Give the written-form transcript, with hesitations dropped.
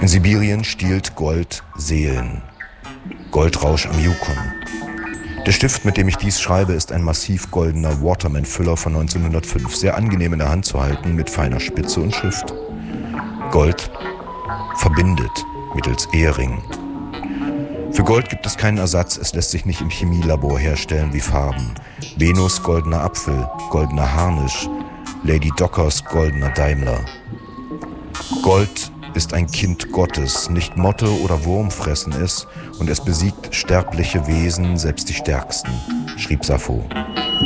In Sibirien stiehlt Gold Seelen. Goldrausch am Yukon. Der Stift, mit dem ich dies schreibe, ist ein massiv goldener Waterman-Füller von 1905. Sehr angenehm in der Hand zu halten, mit feiner Spitze und Schrift. Gold verbindet mittels Ehering. Für Gold gibt es keinen Ersatz, es lässt sich nicht im Chemielabor herstellen wie Farben. Venus goldener Apfel, goldener Harnisch, Lady Dockers goldener Daimler. Gold ist ein Kind Gottes, nicht Motte oder Wurm fressen es, und es besiegt sterbliche Wesen, selbst die stärksten, schrieb Sappho.